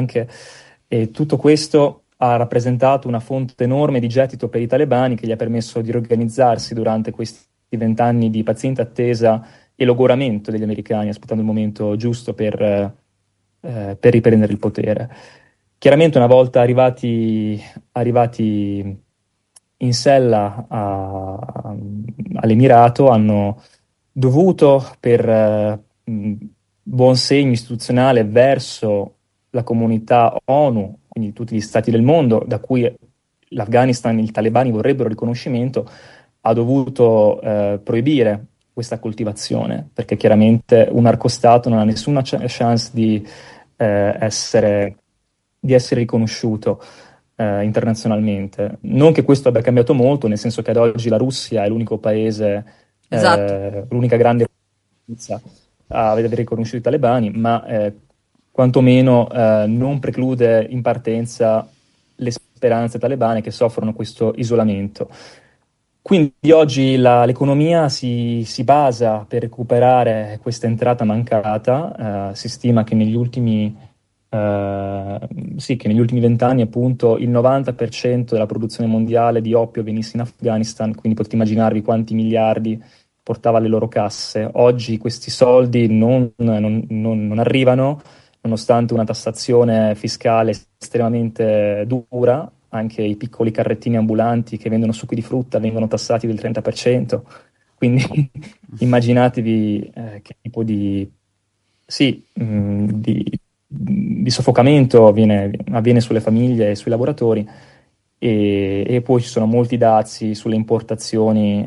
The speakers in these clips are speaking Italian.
anche, e tutto questo ha rappresentato una fonte enorme di gettito per i talebani che gli ha permesso di riorganizzarsi durante questi 20 anni di paziente attesa e logoramento degli americani, aspettando il momento giusto per riprendere il potere. Chiaramente una volta arrivati in sella all'Emirato hanno dovuto, per buon segno istituzionale verso la comunità ONU, quindi tutti gli stati del mondo, da cui l'Afghanistan e i talebani vorrebbero riconoscimento, ha dovuto proibire questa coltivazione, perché chiaramente un narcostato non ha nessuna chance di essere riconosciuto internazionalmente. Non che questo abbia cambiato molto, nel senso che ad oggi la Russia è l'unico paese, Esatto. l'unica grande potenza a aver riconosciuto i talebani, ma quantomeno non preclude in partenza le speranze talebane che soffrono questo isolamento. Quindi oggi l'economia si basa per recuperare questa entrata mancata. Si stima che eh, che negli ultimi 20 anni appunto il 90% della produzione mondiale di oppio venisse in Afghanistan, quindi potete immaginarvi quanti miliardi portava alle loro casse. Oggi questi soldi non arrivano, nonostante una tassazione fiscale estremamente dura. Anche i piccoli carrettini ambulanti che vendono succhi di frutta vengono tassati del 30%. Quindi immaginatevi che tipo sì, di soffocamento avviene sulle famiglie e sui lavoratori, e poi ci sono molti dazi sulle importazioni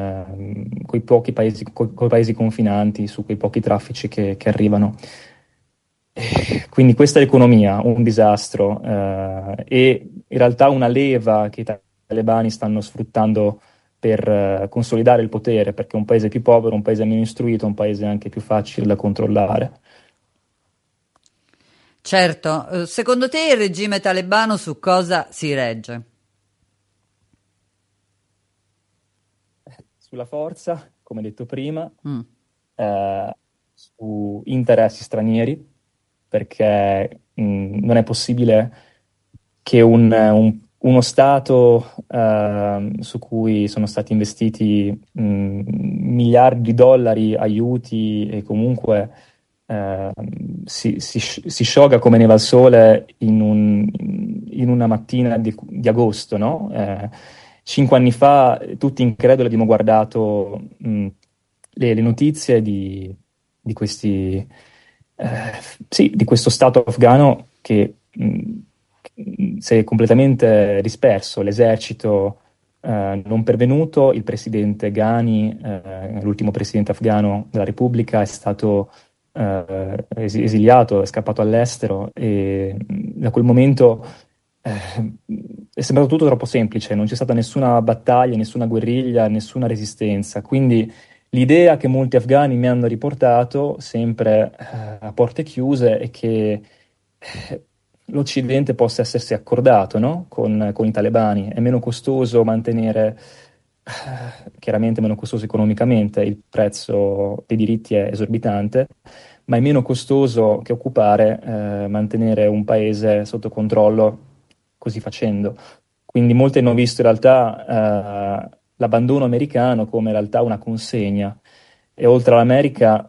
coi paesi confinanti, su quei pochi traffici che arrivano. Quindi questa è l'economia, un disastro, e in realtà una leva che i talebani stanno sfruttando per consolidare il potere, perché un paese più povero, un paese meno istruito, un paese anche più facile da controllare. Certo, secondo te il regime talebano su cosa si regge? Sulla forza, come detto prima, Mm. su interessi stranieri, perché non è possibile che uno Stato su cui sono stati investiti miliardi di dollari, aiuti e comunque eh, si sciolga come neve al sole in una mattina di agosto, no? 5 anni fa, tutti increduli, abbiamo guardato le notizie di questi, eh, sì, di questo Stato afghano che si è completamente disperso. L'esercito non pervenuto, il presidente Ghani, l'ultimo presidente afghano della Repubblica, è stato esiliato, è scappato all'estero, e da quel momento è sembrato tutto troppo semplice, non c'è stata nessuna battaglia, nessuna guerriglia, nessuna resistenza. Quindi l'idea che molti afghani mi hanno riportato, sempre a porte chiuse, è che l'Occidente possa essersi accordato, no? Con i talebani. È meno costoso mantenere, chiaramente meno costoso economicamente, il prezzo dei diritti è esorbitante, ma è meno costoso che occupare, mantenere un paese sotto controllo così facendo. Quindi molti hanno visto in realtà l'abbandono americano come in realtà una consegna, e oltre all'America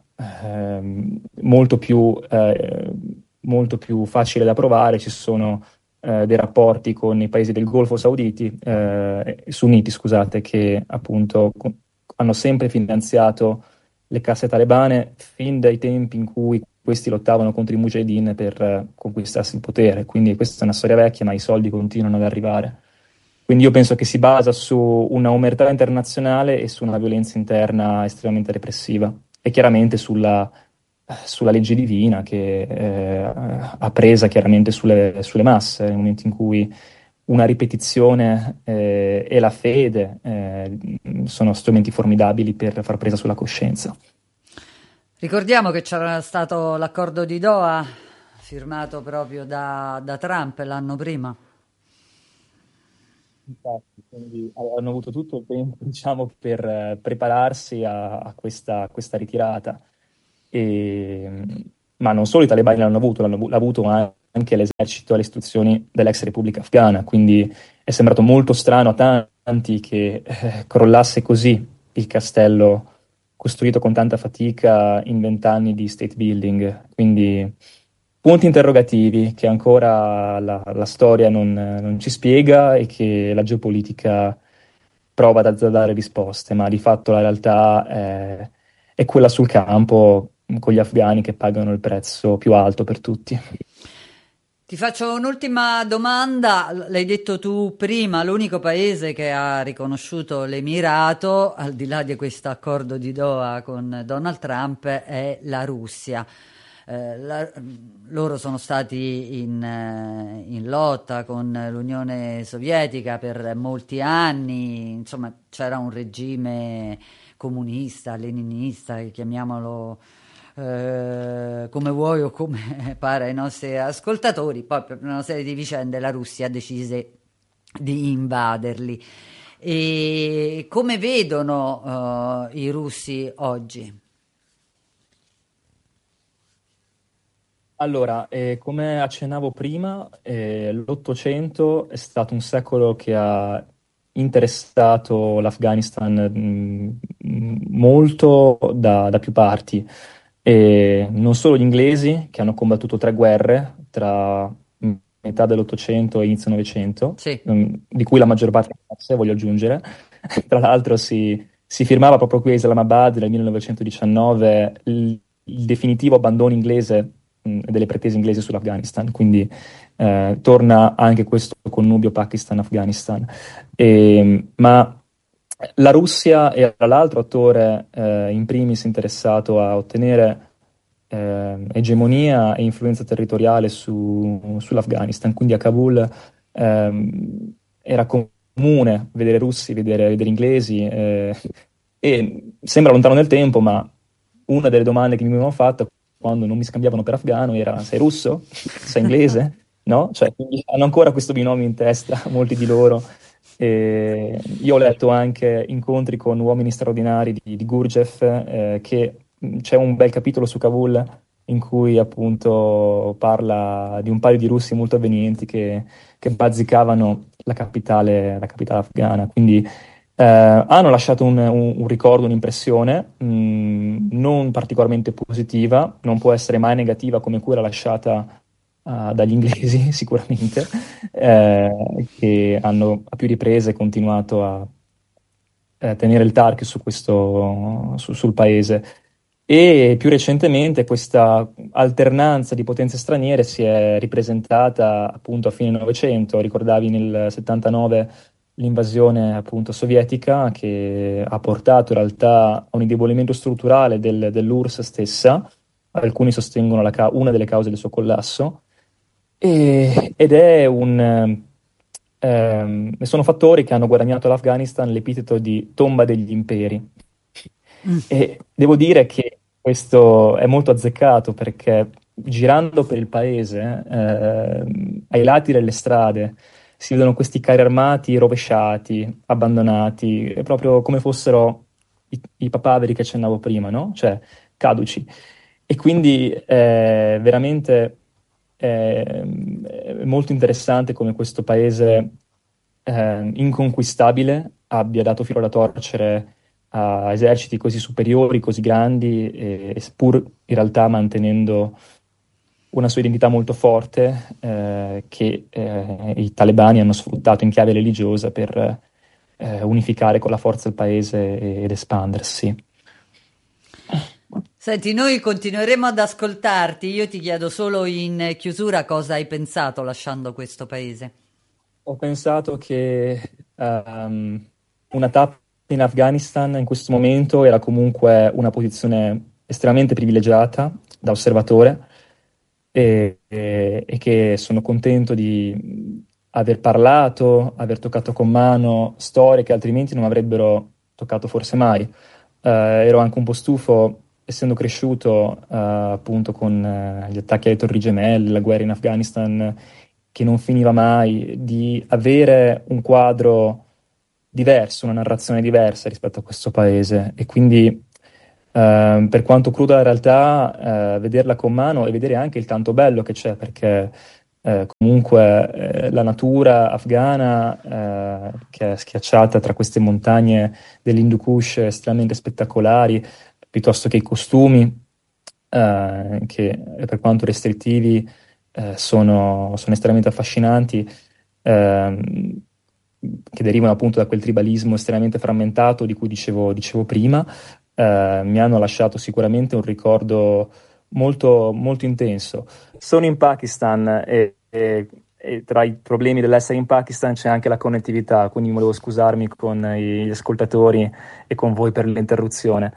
molto più facile da provare ci sono dei rapporti con i paesi del Golfo sunniti, scusate, che appunto hanno sempre finanziato le casse talebane fin dai tempi in cui questi lottavano contro i mujahideen per conquistarsi il potere. Quindi questa è una storia vecchia, ma i soldi continuano ad arrivare. Quindi io penso che si basa su una omertà internazionale e su una violenza interna estremamente repressiva, e chiaramente sulla legge divina che ha presa chiaramente sulle masse, nel momento in cui una ripetizione e la fede sono strumenti formidabili per far presa sulla coscienza. Ricordiamo che c'era stato l'accordo di Doha firmato proprio da Trump l'anno prima. Infatti, quindi hanno avuto tutto il tempo, diciamo, per prepararsi a questa ritirata. E, ma non solo i talebani l'ha avuto anche l'esercito alle istruzioni dell'ex Repubblica Afghana, quindi è sembrato molto strano a tanti che crollasse così il castello costruito con tanta fatica in 20 anni di state building. Quindi punti interrogativi che ancora la storia non ci spiega e che la geopolitica prova ad azzardare risposte, ma di fatto la realtà è quella sul campo, con gli afghani che pagano il prezzo più alto per tutti. Ti faccio un'ultima domanda, l'hai detto tu prima, l'unico paese che ha riconosciuto l'Emirato, al di là di questo accordo di Doha con Donald Trump, è la Russia. Loro sono stati in lotta con l'Unione Sovietica per molti anni, insomma c'era un regime comunista, leninista, chiamiamolo come vuoi o come pare ai nostri ascoltatori. Poi per una serie di vicende la Russia decise di invaderli. E come vedono i russi oggi? Allora, come accennavo prima, l'Ottocento è stato un secolo che ha interessato l'Afghanistan molto da più parti. E non solo gli inglesi, che hanno combattuto 3 guerre tra metà dell'Ottocento e inizio Novecento, Sì. di cui la maggior parte perse, voglio aggiungere. Tra l'altro si firmava proprio qui a Islamabad nel 1919 il definitivo abbandono inglese delle pretese inglesi sull'Afghanistan, quindi torna anche questo connubio Pakistan-Afghanistan. Ma la Russia era l'altro attore in primis interessato a ottenere egemonia e influenza territoriale sull'Afghanistan, quindi a Kabul era comune vedere russi, vedere inglesi, e sembra lontano nel tempo, ma una delle domande che mi avevano fatto quando non mi scambiavano per afgano era: sei russo? Sei inglese? No? Cioè, quindi hanno ancora questo binomio in testa, molti di loro. E io ho letto anche incontri con uomini straordinari di Gurdjieff, che c'è un bel capitolo su Kabul in cui appunto parla di un paio di russi molto avvenienti che bazzicavano la capitale afghana. Quindi hanno lasciato un ricordo, un'impressione non particolarmente positiva, non può essere mai negativa come quella lasciata dagli inglesi, sicuramente, che hanno a più riprese continuato a tenere il target sul paese. E più recentemente questa alternanza di potenze straniere si è ripresentata appunto a fine Novecento. Ricordavi nel 79 l'invasione appunto sovietica, che ha portato in realtà a un indebolimento strutturale dell'URSS stessa. Alcuni sostengono una delle cause del suo collasso. Ed è sono fattori che hanno guadagnato all'Afghanistan l'epiteto di tomba degli imperi. E devo dire che questo è molto azzeccato, perché girando per il paese, ai lati delle strade, si vedono questi carri armati rovesciati, abbandonati, proprio come fossero i papaveri che accennavo prima, no? Cioè, caduci. E quindi è veramente è molto interessante come questo paese inconquistabile abbia dato filo da torcere a eserciti così superiori, così grandi, pur in realtà mantenendo una sua identità molto forte, che i talebani hanno sfruttato in chiave religiosa per unificare con la forza il paese ed espandersi. Senti, noi continueremo ad ascoltarti. Io ti chiedo solo in chiusura cosa hai pensato lasciando questo paese. Ho pensato che una tappa in Afghanistan in questo momento era comunque una posizione estremamente privilegiata da osservatore, e che sono contento di aver parlato, aver toccato con mano storie che altrimenti non avrebbero toccato forse mai. Ero anche un po' stufo, essendo cresciuto appunto con gli attacchi alle Torri Gemelle, la guerra in Afghanistan che non finiva mai, di avere un quadro diverso, una narrazione diversa rispetto a questo paese. E quindi Per quanto cruda la realtà, vederla con mano e vedere anche il tanto bello che c'è, perché comunque la natura afghana, che è schiacciata tra queste montagne dell'Hindu Kush estremamente spettacolari, piuttosto che i costumi, che per quanto restrittivi sono estremamente affascinanti, ehm, che derivano appunto da quel tribalismo estremamente frammentato di cui dicevo prima, mi hanno lasciato sicuramente un ricordo molto, molto intenso. Sono in Pakistan e tra i problemi dell'essere in Pakistan c'è anche la connettività, quindi volevo scusarmi con gli ascoltatori e con voi per l'interruzione.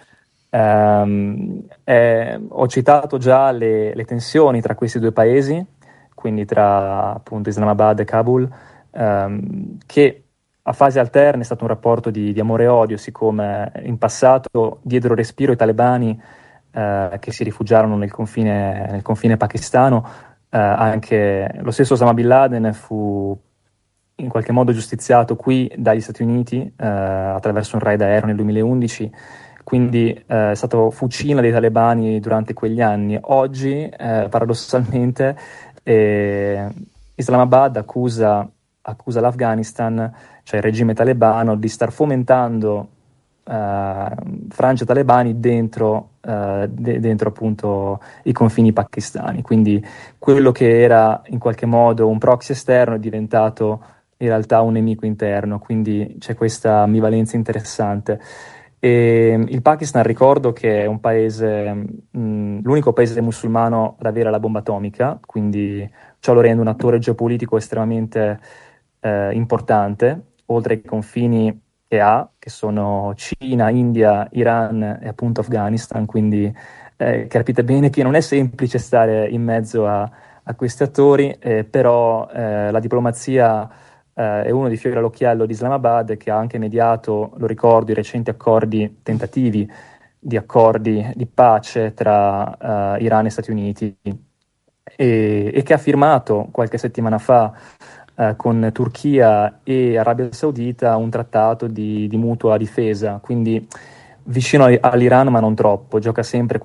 Ho citato già le tensioni tra questi due paesi, quindi tra appunto Islamabad e Kabul, che a fasi alterne è stato un rapporto di amore e odio, siccome in passato diedero respiro ai talebani che si rifugiarono nel confine pakistano. Anche lo stesso Osama Bin Laden fu in qualche modo giustiziato qui dagli Stati Uniti attraverso un raid aereo nel 2011, quindi è stato fucina dei talebani durante quegli anni. Oggi, paradossalmente, eh, Islamabad accusa l'Afghanistan, cioè il regime talebano, di star fomentando frange talebani dentro appunto i confini pakistani. Quindi quello che era in qualche modo un proxy esterno è diventato in realtà un nemico interno, quindi c'è questa ambivalenza interessante. E il Pakistan ricordo che è un paese, l'unico paese musulmano ad avere la bomba atomica, quindi ciò lo rende un attore geopolitico estremamente importante, oltre ai confini che ha, che sono Cina, India, Iran e appunto Afghanistan, quindi capite bene che non è semplice stare in mezzo a questi attori, però la diplomazia è uno dei fiori all'occhiello di Islamabad, che ha anche mediato, lo ricordo, i recenti tentativi di accordi di pace tra Iran e Stati Uniti, e che ha firmato qualche settimana fa con Turchia e Arabia Saudita un trattato di mutua difesa, quindi vicino all'Iran ma non troppo, gioca sempre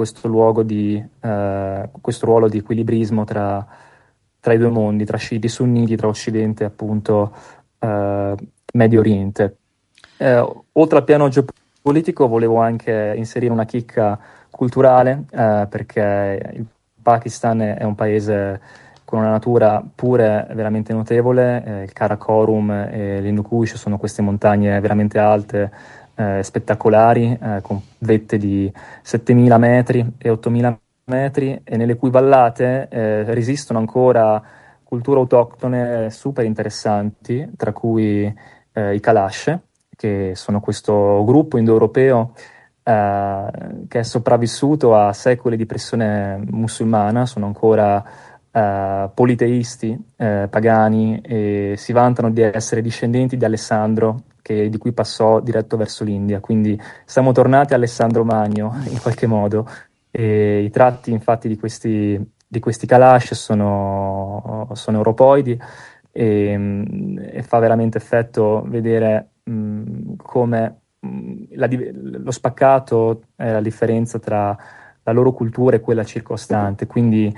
questo ruolo di equilibrismo tra i due mondi, tra sciiti e sunniti, tra Occidente e appunto eh, Medio Oriente. Oltre al piano geopolitico volevo anche inserire una chicca culturale, perché il Pakistan è un paese con una natura pure veramente notevole. Il Karakorum e l'Hindu Kush sono queste montagne veramente alte, spettacolari, con vette di 7.000 metri e 8.000 metri, e nelle cui vallate resistono ancora culture autoctone super interessanti, tra cui i Kalash, che sono questo gruppo indoeuropeo che è sopravvissuto a secoli di pressione musulmana, sono ancora politeisti, pagani, e si vantano di essere discendenti di Alessandro, di cui passò diretto verso l'India. Quindi siamo tornati a Alessandro Magno in qualche modo. E i tratti infatti di questi Kalash sono europoidi, e fa veramente effetto vedere come lo spaccato è la differenza tra la loro cultura e quella circostante. Quindi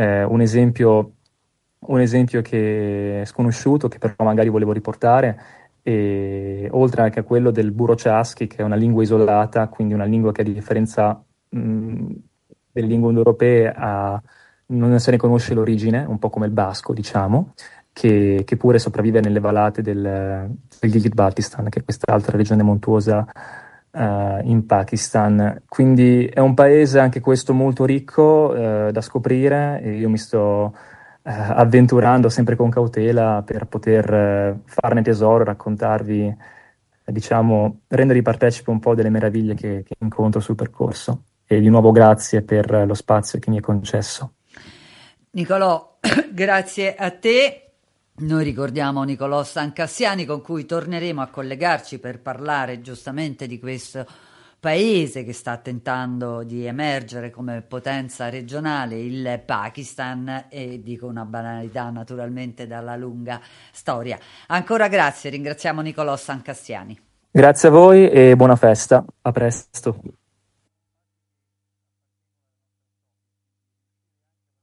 un esempio che è sconosciuto, che però magari volevo riportare, e oltre anche a quello del Burochaski, che è una lingua isolata, quindi una lingua che a differenza delle lingue indoeuropee non se ne conosce l'origine, un po' come il basco, diciamo, che pure sopravvive nelle vallate del Gilgit-Baltistan, che è quest'altra regione montuosa in Pakistan. Quindi è un paese anche questo molto ricco da scoprire, e io mi sto avventurando sempre con cautela per poter farne tesoro, raccontarvi, diciamo, rendervi partecipe un po' delle meraviglie che incontro sul percorso. E di nuovo grazie per lo spazio che mi è concesso. Nicolò, grazie a te. Noi ricordiamo Nicolò Sancassiani, con cui torneremo a collegarci per parlare giustamente di questo paese che sta tentando di emergere come potenza regionale, il Pakistan, e dico una banalità naturalmente dalla lunga storia. Ancora grazie, ringraziamo Nicolò Sancassiani. Grazie a voi e buona festa. A presto.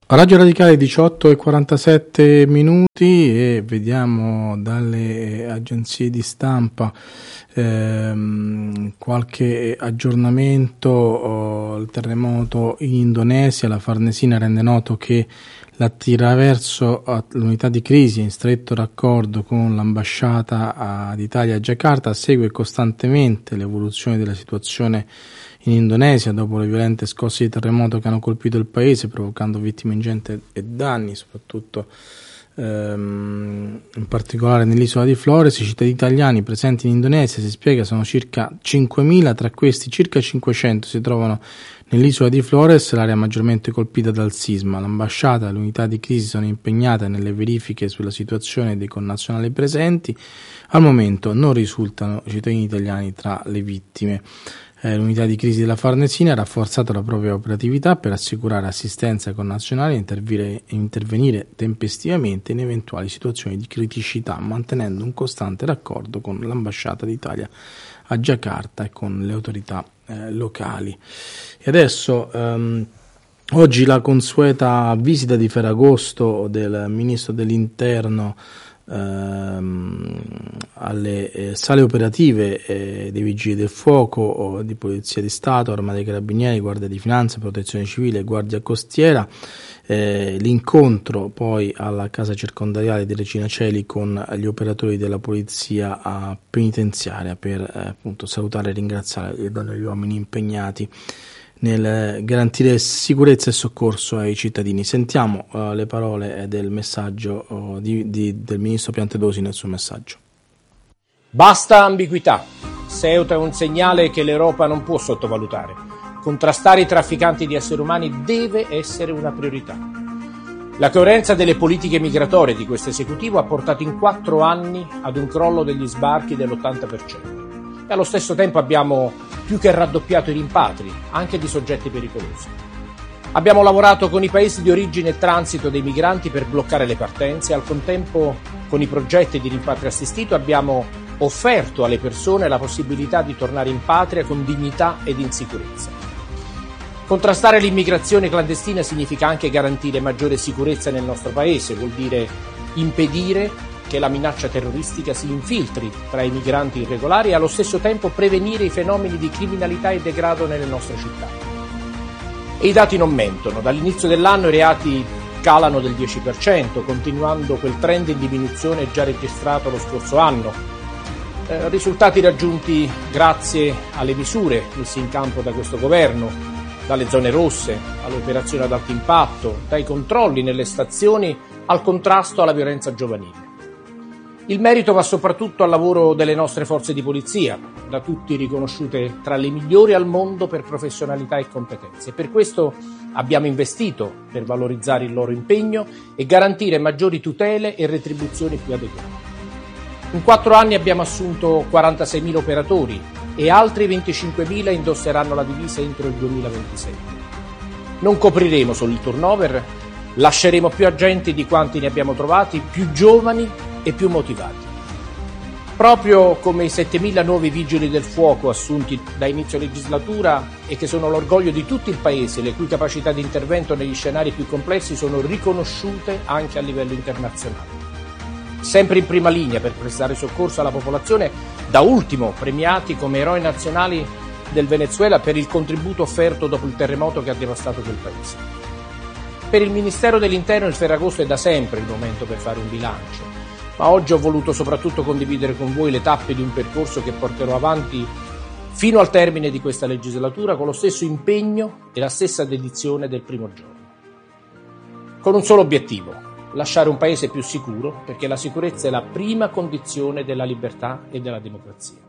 Radio Radicale 18:47 minuti e vediamo dalle agenzie di stampa qualche aggiornamento. Il terremoto in Indonesia, la Farnesina rende noto che l'attraverso l'unità di crisi in stretto raccordo con l'ambasciata d'Italia a Giacarta segue costantemente l'evoluzione della situazione in Indonesia dopo le violente scosse di terremoto che hanno colpito il paese, provocando vittime ingenti e danni, soprattutto in particolare nell'isola di Flores. I cittadini italiani presenti in Indonesia, si spiega, sono circa 5.000, tra questi circa 500 si trovano nell'isola di Flores, l'area maggiormente colpita dal sisma. L'ambasciata e l'unità di crisi sono impegnate nelle verifiche sulla situazione dei connazionali presenti. Al momento non risultano cittadini italiani tra le vittime. L'unità di crisi della Farnesina ha rafforzato la propria operatività per assicurare assistenza ai connazionali e intervenire tempestivamente in eventuali situazioni di criticità, mantenendo un costante raccordo con l'ambasciata d'Italia a Giacarta e con le autorità locali. E adesso oggi la consueta visita di Ferragosto del ministro dell'Interno alle sale operative dei Vigili del Fuoco, di Polizia di Stato, Arma dei Carabinieri, Guardia di Finanza, Protezione Civile e Guardia Costiera. L'incontro poi alla casa circondariale di Regina Coeli con gli operatori della polizia penitenziaria per appunto salutare e ringraziare le donne e gli uomini impegnati nel garantire sicurezza e soccorso ai cittadini. Sentiamo le parole del messaggio del ministro Piantedosi nel suo messaggio. Basta ambiguità. Ceuta è un segnale che l'Europa non può sottovalutare. Contrastare i trafficanti di esseri umani deve essere una priorità. La coerenza delle politiche migratorie di questo esecutivo ha portato in 4 anni ad un crollo degli sbarchi dell'80%. E allo stesso tempo abbiamo più che raddoppiato i rimpatri, anche di soggetti pericolosi. Abbiamo lavorato con i paesi di origine e transito dei migranti per bloccare le partenze e al contempo con i progetti di rimpatrio assistito abbiamo offerto alle persone la possibilità di tornare in patria con dignità ed in sicurezza. Contrastare l'immigrazione clandestina significa anche garantire maggiore sicurezza nel nostro paese, vuol dire impedire che la minaccia terroristica si infiltri tra i migranti irregolari e allo stesso tempo prevenire i fenomeni di criminalità e degrado nelle nostre città. E i dati non mentono, dall'inizio dell'anno i reati calano del 10%, continuando quel trend in diminuzione già registrato lo scorso anno. Risultati raggiunti grazie alle misure messe in campo da questo governo, dalle zone rosse alle operazioni ad alto impatto, dai controlli nelle stazioni al contrasto alla violenza giovanile. Il merito va soprattutto al lavoro delle nostre forze di polizia, da tutti riconosciute tra le migliori al mondo per professionalità e competenze. Per questo abbiamo investito per valorizzare il loro impegno e garantire maggiori tutele e retribuzioni più adeguate. In 4 anni abbiamo assunto 46.000 operatori e altri 25.000 indosseranno la divisa entro il 2027. Non copriremo solo il turnover, lasceremo più agenti di quanti ne abbiamo trovati, più giovani e più motivati. Proprio come i 7.000 nuovi vigili del fuoco assunti da inizio legislatura e che sono l'orgoglio di tutto il Paese, le cui capacità di intervento negli scenari più complessi sono riconosciute anche a livello internazionale. Sempre in prima linea per prestare soccorso alla popolazione, da ultimo premiati come eroi nazionali del Venezuela per il contributo offerto dopo il terremoto che ha devastato quel paese. Per il Ministero dell'Interno il Ferragosto è da sempre il momento per fare un bilancio, ma oggi ho voluto soprattutto condividere con voi le tappe di un percorso che porterò avanti fino al termine di questa legislatura con lo stesso impegno e la stessa dedizione del primo giorno. Con un solo obiettivo: lasciare un paese più sicuro, perché la sicurezza è la prima condizione della libertà e della democrazia.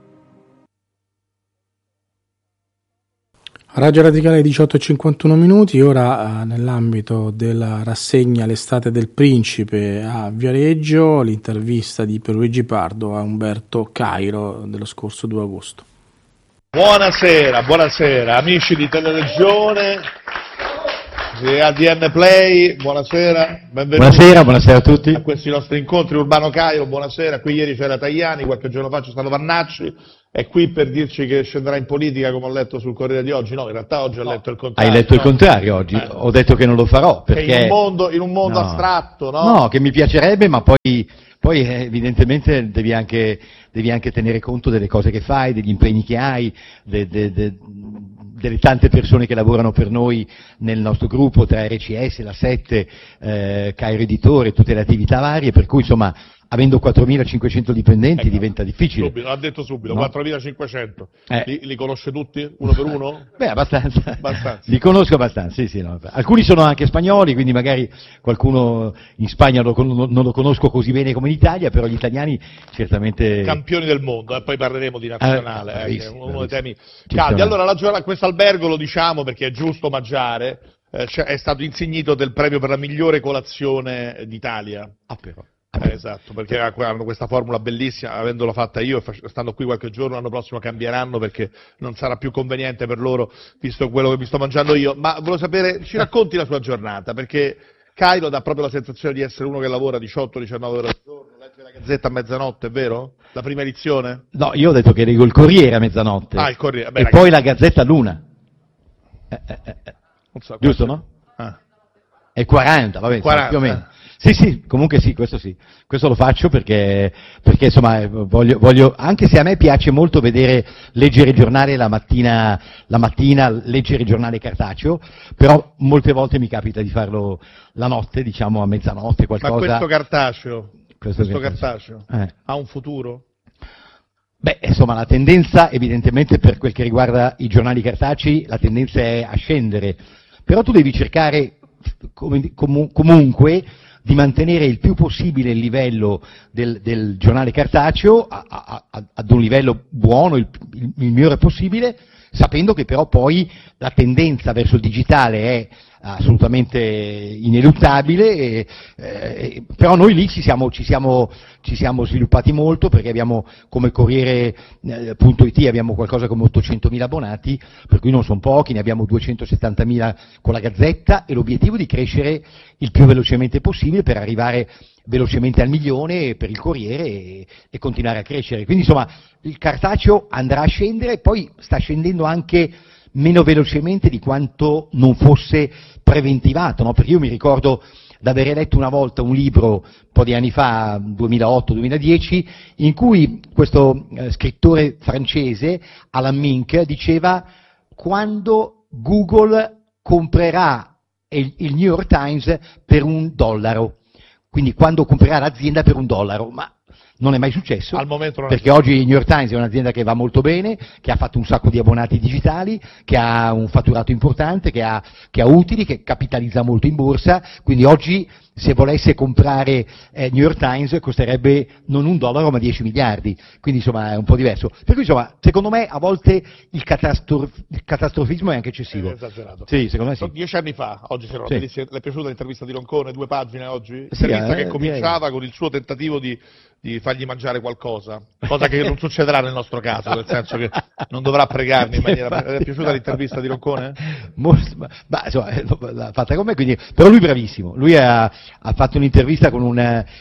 Radio Radicale 18:51 minuti, ora nell'ambito della rassegna L'estate del Principe a Viareggio, l'intervista di Pierluigi Pardo a Umberto Cairo dello scorso 2 agosto. Buonasera amici di Teleregione, di ADN Play, buonasera, benvenuti. Buonasera a tutti. A questi nostri incontri. Urbano Cairo, buonasera, qui ieri c'era Tajani, qualche giorno fa c'è stato Vannacci, è qui per dirci che scenderà in politica come ho letto sul Corriere di oggi? No, in realtà oggi ho letto il contrario. Hai letto il contrario oggi, ho detto che non lo farò, perché... Che in un mondo astratto, no? No, che mi piacerebbe, ma poi evidentemente devi anche tenere conto delle cose che fai, degli impegni che hai, delle tante persone che lavorano per noi nel nostro gruppo, tra RCS, la 7, Cairo Editore, tutte le attività varie, per cui insomma, avendo 4.500 dipendenti diventa difficile. L'ha detto subito, no? 4.500. Li conosce tutti, uno per uno? Beh, abbastanza. Li conosco abbastanza, sì. No. Alcuni sono anche spagnoli, quindi magari qualcuno in Spagna non lo conosco così bene come in Italia, però gli italiani certamente... Campioni del mondo, e poi parleremo di nazionale, che è uno dei temi caldi. Allora, questo albergo lo diciamo perché è giusto omaggiare, è stato insignito del premio per la migliore colazione d'Italia. Però. Esatto, perché hanno questa formula bellissima, avendola fatta io, stando qui qualche giorno, l'anno prossimo cambieranno perché non sarà più conveniente per loro, visto quello che mi sto mangiando io. Ma volevo sapere, ci racconti la sua giornata, perché Cairo dà proprio la sensazione di essere uno che lavora 18-19 ore al giorno, legge la Gazzetta a mezzanotte, è vero? La prima edizione? No, io ho detto che leggo il Corriere a mezzanotte. Il Corriere. E poi la Gazzetta all'una. Giusto, no? È 40, vabbè, 40. Più o meno. Sì, comunque sì, questo lo faccio perché insomma voglio, anche se a me piace molto leggere il giornale la mattina, leggere il giornale cartaceo, però molte volte mi capita di farlo la notte, diciamo a mezzanotte, qualcosa. Ma questo cartaceo ha un futuro? Beh, insomma, la tendenza, evidentemente, per quel che riguarda i giornali cartacei, la tendenza è a scendere, però tu devi cercare comunque di mantenere il più possibile il livello del giornale cartaceo ad un livello buono, il migliore possibile, sapendo che però poi la tendenza verso il digitale è assolutamente ineluttabile, però noi lì ci siamo sviluppati molto, perché abbiamo come Corriere.it abbiamo qualcosa come 800.000 abbonati, per cui non sono pochi, ne abbiamo 270.000 con la Gazzetta, e l'obiettivo è di crescere il più velocemente possibile per arrivare velocemente al 1 milione per il Corriere e continuare a crescere. Quindi insomma il cartaceo andrà a scendere, e poi sta scendendo anche meno velocemente di quanto non fosse preventivato, no? Perché io mi ricordo di aver letto una volta un libro, un po' di anni fa, 2008-2010, in cui questo scrittore francese, Alain Mink, diceva: quando Google comprerà il New York Times per $1, quindi quando comprerà l'azienda per $1, ma non è mai successo, al momento non perché oggi il New York Times è un'azienda che va molto bene, che ha fatto un sacco di abbonati digitali, che ha un fatturato importante, che ha utili, che capitalizza molto in borsa, quindi oggi se volesse comprare New York Times costerebbe non $1 ma 10 miliardi, quindi insomma è un po' diverso. Per cui insomma, secondo me a volte il catastrofismo è anche eccessivo. È esagerato. Sì, secondo me sì. 10 anni fa, oggi c'era una bellissima, le è piaciuta l'intervista di Roncone, 2 pagine oggi? Sì, L'intervista che cominciava con il suo tentativo di fargli mangiare qualcosa, cosa che non succederà nel nostro caso, nel senso che non dovrà pregarmi in maniera... Le è piaciuta l'intervista di Roncone? Ma insomma, l'ha fatta con me, quindi... Però lui è bravissimo, lui ha fatto un'intervista con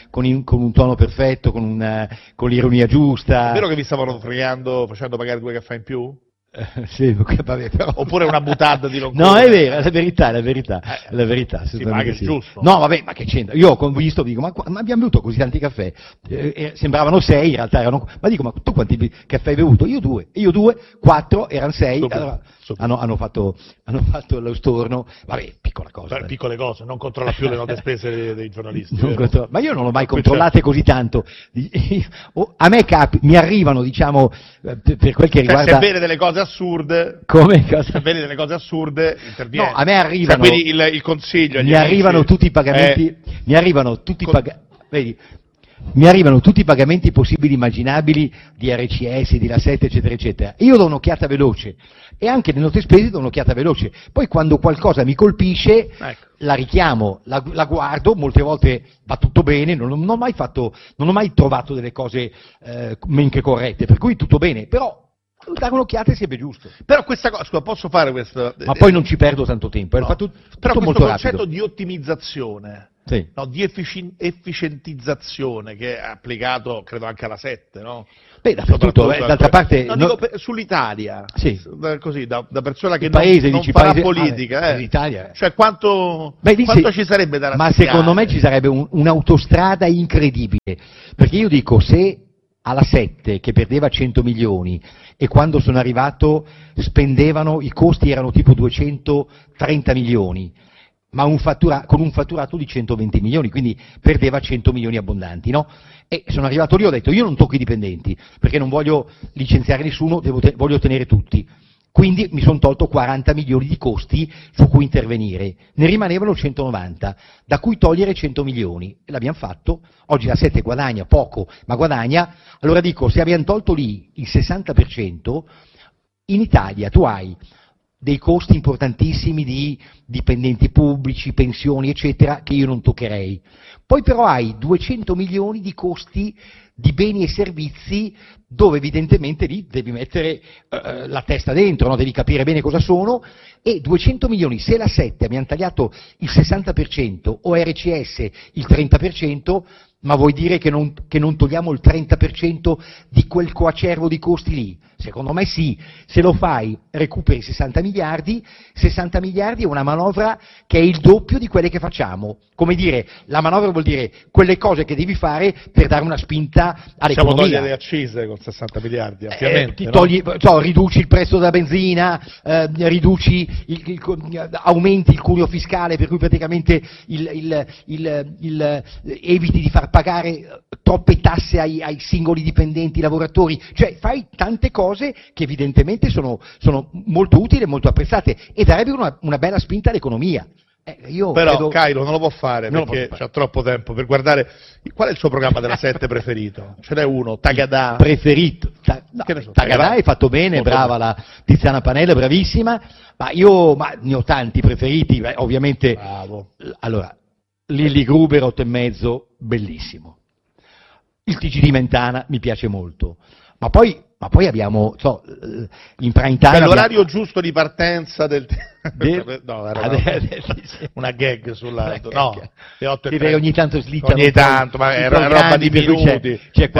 un tono perfetto, con l'ironia giusta. È vero che vi stavano fregando facendo pagare 2 caffè in più? Sì, vabbè, però... Oppure una boutade di Roncone? No, è vero, è la verità. Sì, ma che è giusto. No, vabbè, ma che c'entra? Io ho visto, dico, ma abbiamo bevuto così tanti caffè? Sembravano 6, in realtà erano... Ma dico, ma tu quanti caffè hai bevuto? Io 2, 4, erano 6, allora hanno fatto lo storno, vabbè, piccola cosa. Piccole cose, non controlla più le note spese dei giornalisti. Ma io non l'ho mai controllate così tanto. A me mi arrivano, diciamo, per quel che riguarda... Se vede delle cose assurde, come? Se vedi delle cose assurde, interviene. No, a me arrivano. Quindi il consiglio. Mi arrivano tutti i pagamenti. Mi arrivano tutti vedi? Mi arrivano tutti i pagamenti possibili e immaginabili di RCS, di La 7, eccetera, eccetera. Io do un'occhiata veloce e anche le note spese do un'occhiata veloce. Poi quando qualcosa mi colpisce, la richiamo, la guardo, molte volte va tutto bene, non ho mai trovato delle cose men che corrette, per cui tutto bene, però dare un'occhiata e sarebbe giusto. Però questa cosa, scusa, posso fare questo? Ma poi non ci perdo tanto tempo, no. fatto però tutto questo molto concetto rapido. di ottimizzazione Sì. no, di efficientizzazione che è applicato, credo, anche alla 7, no? Beh, dappertutto, d'altra parte... No, dico sull'Italia, sì. Così, da persona che non farà politica, l'Italia. Cioè quanto ci sarebbe da rassegnare? Ma secondo me ci sarebbe un'autostrada incredibile, perché io dico, se alla 7 che perdeva 100 milioni e quando sono arrivato spendevano, i costi erano tipo 230 milioni, ma con un fatturato di 120 milioni, quindi perdeva 100 milioni abbondanti, no? E sono arrivato lì, ho detto, io non tocco i dipendenti, perché non voglio licenziare nessuno, voglio tenere tutti. Quindi mi sono tolto 40 milioni di costi su cui intervenire, ne rimanevano 190, da cui togliere 100 milioni, e l'abbiamo fatto. Oggi la 7 guadagna poco, ma guadagna. Allora dico, se abbiamo tolto lì il 60%, in Italia tu hai dei costi importantissimi di dipendenti pubblici, pensioni, eccetera, che io non toccherei. Poi però hai 200 milioni di costi di beni e servizi dove evidentemente lì devi mettere la testa dentro, no? Devi capire bene cosa sono, e 200 milioni, se la 7 abbiamo tagliato il 60% o RCS il 30%, ma vuoi dire che non togliamo il 30% di quel coacervo di costi lì? Secondo me sì, se lo fai recuperi 60 miliardi è una manovra che è il doppio di quelle che facciamo. Come dire, la manovra vuol dire quelle cose che devi fare per dare una spinta all'economia. Possiamo togliere le accise con 60 miliardi, ovviamente. Riduci il prezzo della benzina, aumenti il cuneo fiscale, per cui praticamente eviti di far pagare troppe tasse ai singoli dipendenti, lavoratori, cioè fai tante cose che evidentemente sono molto utili e molto apprezzate e darebbero una bella spinta all'economia. Però credo... Cairo non lo può fare perché c'ha troppo tempo per guardare. Qual è il suo programma della 7 preferito? Ce n'è uno, Tagadà? Preferito? Tagadà è fatto bene, molto brava bene. La Tiziana Panella, bravissima, ma ne ho tanti preferiti, ovviamente. Bravo. Allora, Lilli Gruber 8,5, bellissimo. Il TG di Mentana mi piace molto, ma poi abbiamo, in prime time... l'orario giusto di partenza del... No, era una gag sulla... No, le 8:30. Ogni tanto slittano. Ogni tanto, ma era roba di minuti. C'è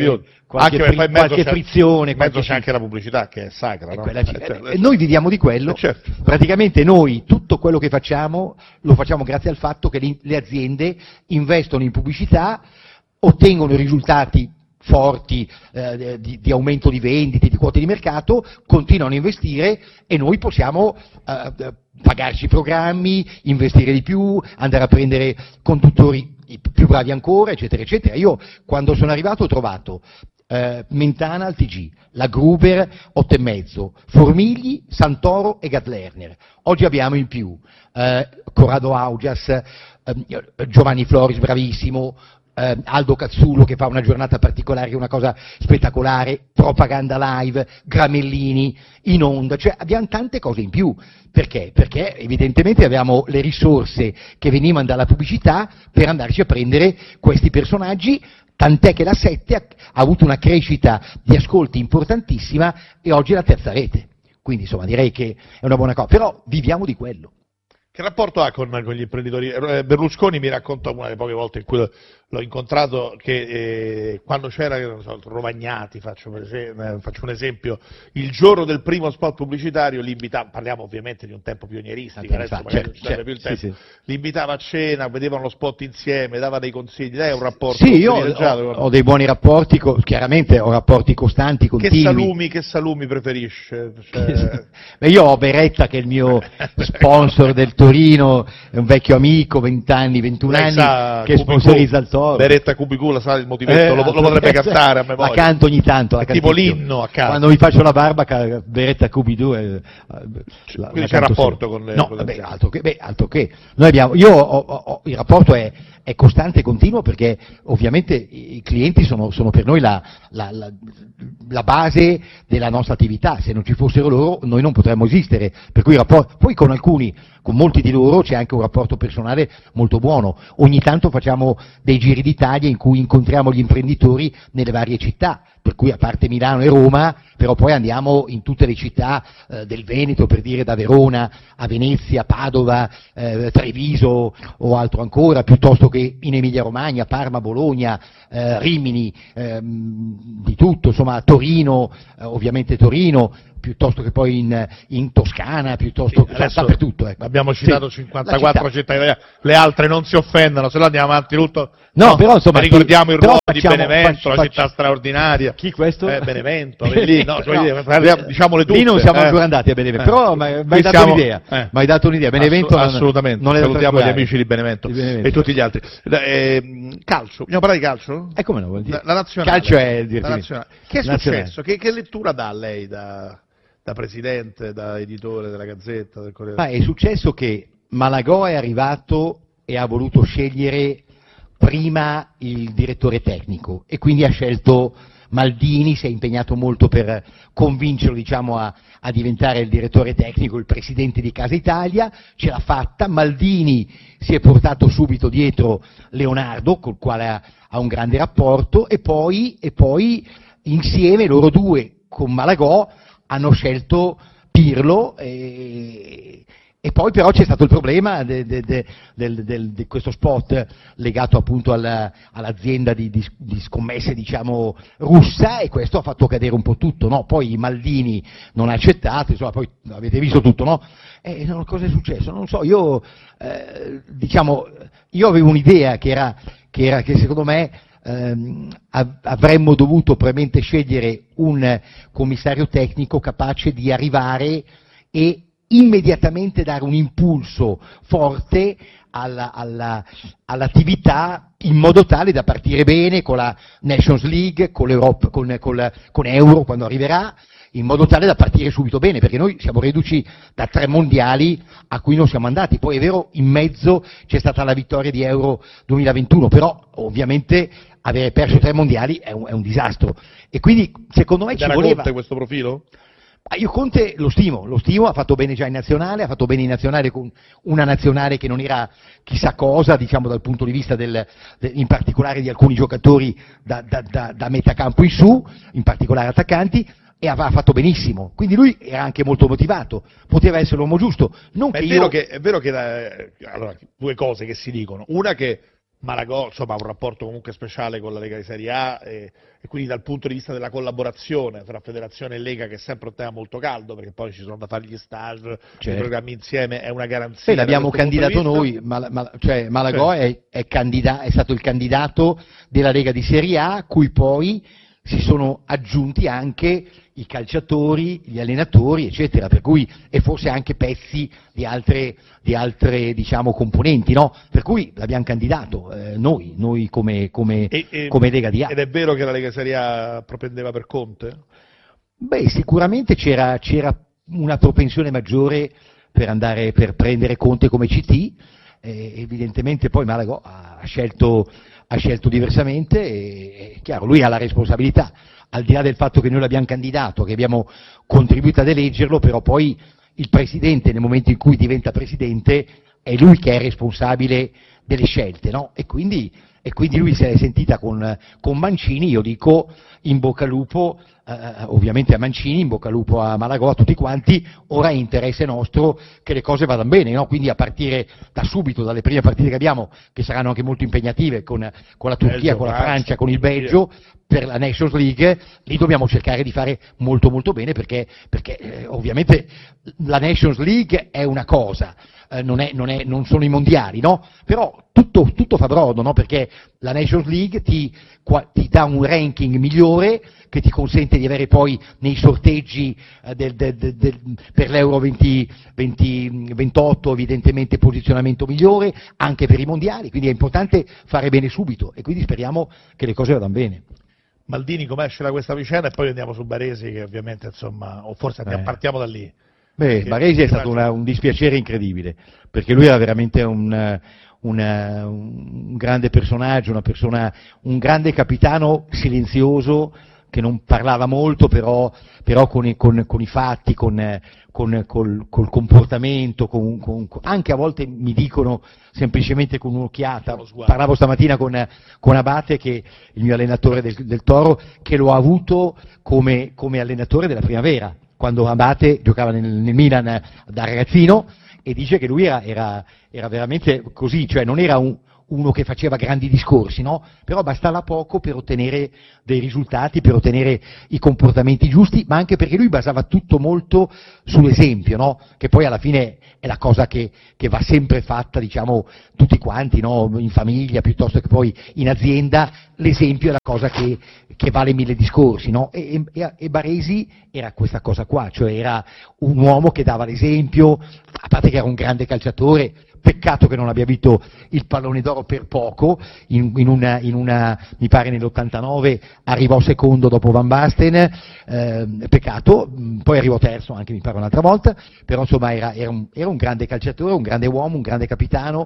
qualche frizione. In mezzo c'è anche la pubblicità che è sacra, no? Noi viviamo di quello. Certo. Praticamente noi, tutto quello che facciamo, lo facciamo grazie al fatto che le aziende investono in pubblicità, ottengono risultati forti di aumento di vendite, di quote di mercato, continuano a investire e noi possiamo pagarci i programmi, investire di più, andare a prendere conduttori più bravi ancora, eccetera, eccetera. Io quando sono arrivato ho trovato Mentana al TG, la Gruber 8,5, Formigli, Santoro e Gad Lerner. Oggi abbiamo in più Corrado Augias, Giovanni Floris, bravissimo, Aldo Cazzullo che fa una giornata particolare, che è una cosa spettacolare, Propaganda Live, Gramellini in onda, cioè abbiamo tante cose in più. Perché? Perché evidentemente abbiamo le risorse che venivano dalla pubblicità per andarci a prendere questi personaggi, tant'è che la 7 ha avuto una crescita di ascolti importantissima e oggi è la terza rete. Quindi insomma direi che è una buona cosa, però viviamo di quello. Che rapporto ha con gli imprenditori? Berlusconi mi raccontò una delle poche volte in cui l'ho incontrato che quando c'era Rovagnati, faccio un esempio, il giorno del primo spot pubblicitario li invitava, parliamo ovviamente di un tempo pionieristico, adesso magari non ci sarebbe più il tempo, sì. Li invitava a cena, vedevano lo spot insieme, dava dei consigli, lei ha un rapporto ho dei buoni rapporti, chiaramente ho rapporti costanti, continui. Che salumi preferisce? Beh, io ho Beretta che è il mio sponsor del Torino, è un vecchio amico, 20 anni, 21 anni, che sponsorizza il Toro. Beretta Cubicula, sa il motivetto, lo potrebbe cantare a memoria. La canto ogni tanto, tipo l'inno a casa. Quando mi faccio la barba, Beretta Cubidu. Quindi c'è un rapporto con le... No, altro che. Noi abbiamo, il rapporto è costante e continuo perché ovviamente i clienti sono per noi la base della nostra attività. Se non ci fossero loro noi non potremmo esistere, per cui poi con molti di loro c'è anche un rapporto personale molto buono. Ogni tanto facciamo dei giri d'Italia in cui incontriamo gli imprenditori nelle varie città, per cui a parte Milano e Roma, però poi andiamo in tutte le città del Veneto, per dire da Verona a Venezia, Padova, Treviso o altro ancora, piuttosto che in Emilia-Romagna, Parma, Bologna, Rimini, di tutto, insomma Torino, ovviamente Torino, piuttosto che poi in Toscana, piuttosto che dappertutto. Ecco. Abbiamo citato sì, 54 città italiane, le altre non si offendano, se no andiamo avanti tutto. No, però insomma ricordiamo il ruolo di Benevento, la città straordinaria. Chi questo? Benevento, lì, no, diciamole tutte. Lì non siamo ancora andati a Benevento, però mi hai dato un'idea. Mi hai dato un'idea. Benevento assolutamente. Non salutiamo gli amici di Benevento e tutti gli altri. Calcio, vogliamo parlare di calcio? Come no, vuol dire. La nazionale. Calcio è Che è successo? Che lettura dà lei da presidente, da editore della Gazzetta, del Corriere? È successo che Malagò è arrivato e ha voluto scegliere prima il direttore tecnico e quindi ha scelto Maldini, si è impegnato molto per convincerlo, diciamo, a diventare il direttore tecnico, il presidente di Casa Italia, ce l'ha fatta. Maldini si è portato subito dietro Leonardo, col quale ha un grande rapporto, e poi insieme loro due con Malagò hanno scelto Pirlo e poi però c'è stato il problema di questo spot legato appunto all'azienda di scommesse, diciamo, russa, e questo ha fatto cadere un po' tutto, no? Poi Maldini non ha accettato, insomma, poi avete visto tutto, no? Cosa è successo? Non so, io avevo un'idea che secondo me avremmo dovuto probabilmente scegliere un commissario tecnico capace di arrivare e immediatamente dare un impulso forte all'attività, in modo tale da partire bene con la Nations League, con l'Europa, con Euro quando arriverà, in modo tale da partire subito bene, perché noi siamo reduci da 3 mondiali a cui non siamo andati. Poi è vero, in mezzo c'è stata la vittoria di Euro 2021, però ovviamente avere perso 3 mondiali è un disastro, e quindi secondo me ci voleva. Conte questo profilo? Io Conte lo stimo, ha fatto bene già in nazionale, ha fatto bene in nazionale con una nazionale che non era chissà cosa, diciamo, dal punto di vista in particolare di alcuni giocatori da metà campo in su, in particolare attaccanti, e aveva fatto benissimo, quindi lui era anche molto motivato, poteva essere l'uomo giusto. È vero che allora, 2 cose che si dicono: una, che Malagò, insomma, ha un rapporto comunque speciale con la Lega di Serie A e quindi dal punto di vista della collaborazione tra federazione e Lega, che è sempre un tema molto caldo, perché poi ci sono da fare gli stage, i programmi insieme, è una garanzia. L'abbiamo candidato noi, Malagò è stato il candidato della Lega di Serie A, cui poi si sono aggiunti anche i calciatori, gli allenatori, eccetera, per cui, e forse anche pezzi di altre diciamo componenti, no? Per cui l'abbiamo candidato noi come Lega di A. Ed è vero che la Lega Serie A propendeva per Conte? Sicuramente c'era una propensione maggiore per prendere Conte come CT, evidentemente poi Malagò ha scelto diversamente, e chiaro, lui ha la responsabilità, al di là del fatto che noi l'abbiamo candidato, che abbiamo contribuito ad eleggerlo, però poi il presidente, nel momento in cui diventa presidente, è lui che è responsabile delle scelte, no? E quindi lui si è sentita con Mancini. Io dico in bocca al lupo, ovviamente a Mancini, in bocca al lupo a Malagò, a tutti quanti. Ora è interesse nostro che le cose vadano bene, no? Quindi a partire da subito, dalle prime partite che abbiamo, che saranno anche molto impegnative, con la Turchia, con la Francia, con il Belgio, per la Nations League, lì dobbiamo cercare di fare molto molto bene, perché ovviamente la Nations League è una cosa, non sono i mondiali, no? Però tutto fa brodo, no? Perché la Nations League ti dà un ranking migliore, che ti consente di avere poi nei sorteggi per l'Euro 2028 evidentemente posizionamento migliore, anche per i mondiali, quindi è importante fare bene subito, e quindi speriamo che le cose vadano bene. Maldini, come esce da questa vicenda? E poi andiamo su Baresi, che ovviamente, insomma, o forse partiamo da lì. Baresi è stato un dispiacere incredibile, perché lui era veramente un grande personaggio, un grande capitano silenzioso, non parlava molto, però con i fatti, col comportamento, anche a volte mi dicono semplicemente con un'occhiata. Parlavo stamattina con Abate, che il mio allenatore del Toro, che lo ha avuto come allenatore della primavera, quando Abate giocava nel Milan da ragazzino, e dice che lui era veramente così, cioè non era uno che faceva grandi discorsi, no? Però bastava poco per ottenere dei risultati, per ottenere i comportamenti giusti, ma anche perché lui basava tutto molto sull'esempio, no? Che poi alla fine è la cosa che va sempre fatta, diciamo, tutti quanti, no? In famiglia, piuttosto che poi in azienda, l'esempio è la cosa che vale 1000 discorsi, no? E Baresi era questa cosa qua, cioè era un uomo che dava l'esempio, a parte che era un grande calciatore. Peccato che non abbia vinto il pallone d'oro per poco, in una mi pare nell'89 arrivò secondo dopo Van Basten, peccato, poi arrivò terzo anche mi pare un'altra volta, però insomma era un grande calciatore, un grande uomo, un grande capitano,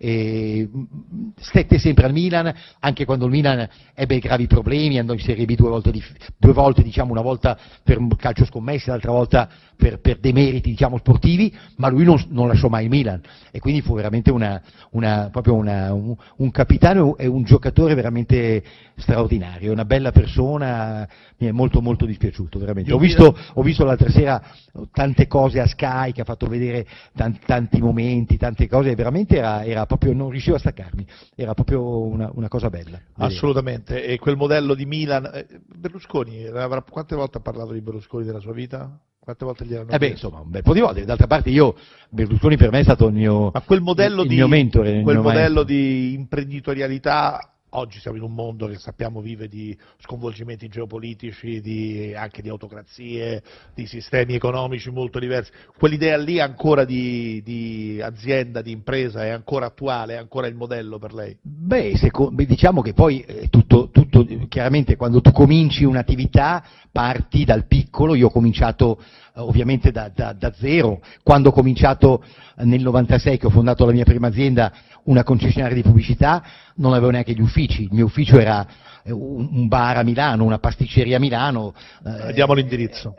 e stette sempre al Milan, anche quando il Milan ebbe gravi problemi, andò in Serie B due volte, diciamo, una volta per calcio scommesse, l'altra volta per demeriti, diciamo, sportivi, ma lui non lasciò mai il Milan, e quindi fu veramente proprio un capitano e un giocatore veramente straordinario, una bella persona. Mi è molto molto dispiaciuto, veramente. Ho visto l'altra sera tante cose a Sky, che ha fatto vedere tanti momenti, tante cose, e veramente era proprio, non riuscivo a staccarmi, era proprio una cosa bella. Assolutamente. E quel modello di Milan, Berlusconi, quante volte ha parlato di Berlusconi della sua vita? Quante volte gli erano insomma, un bel po' di volte. D'altra parte Berlusconi per me è stato il mio mentore. Quel modello di imprenditorialità, oggi siamo in un mondo che sappiamo vive di sconvolgimenti geopolitici, anche di autocrazie, di sistemi economici molto diversi. Quell'idea lì ancora di azienda, di impresa, è ancora attuale, è ancora il modello per lei? Diciamo che poi tutto, chiaramente quando tu cominci un'attività parti dal piccolo. Io ho cominciato ovviamente da zero. Quando ho cominciato nel 96, che ho fondato la mia prima azienda, una concessionaria di pubblicità, non avevo neanche gli uffici. Il mio ufficio era un bar a Milano, una pasticceria a Milano. Diamo l'indirizzo.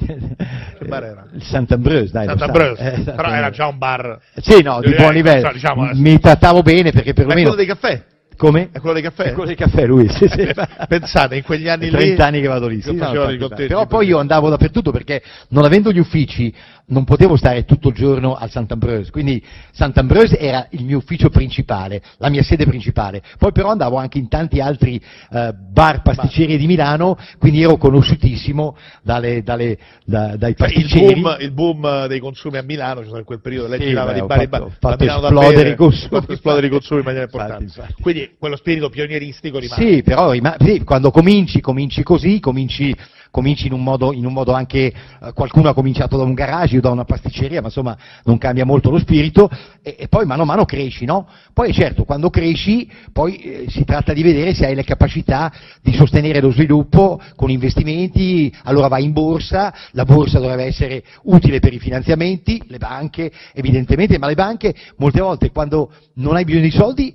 Che bar era? Il Sant'Ambreuse, dai. Sant'Ambreuse, però era già un bar. Sì, no, di buon livello. Diciamo, mi trattavo bene, perché perlomeno. È quello dei caffè? Come? È quello dei caffè? È quello dei caffè, lui. Sì. Pensate, in quegli anni 30 anni che vado lì. Sì, però poi io andavo dappertutto, perché non avendo gli uffici non potevo stare tutto il giorno al Sant'Ambreuse, quindi Sant'Ambreuse era il mio ufficio principale, la mia sede principale. Poi però andavo anche in tanti altri bar, pasticcerie di Milano, quindi ero conosciutissimo dai pasticceri. Il boom dei consumi a Milano, cioè in quel periodo lei girava di bar in bar, fatto esplodere i consumi in maniera importante. Infatti. Quindi quello spirito pionieristico rimane. Sì, però quando cominci così, cominci in un modo anche, qualcuno ha cominciato da un garage, io da una pasticceria, ma insomma non cambia molto lo spirito, e poi mano a mano cresci, no? Poi certo, quando cresci, poi si tratta di vedere se hai le capacità di sostenere lo sviluppo con investimenti. Allora vai in borsa, la borsa dovrebbe essere utile per i finanziamenti, le banche evidentemente, ma le banche molte volte, quando non hai bisogno di soldi,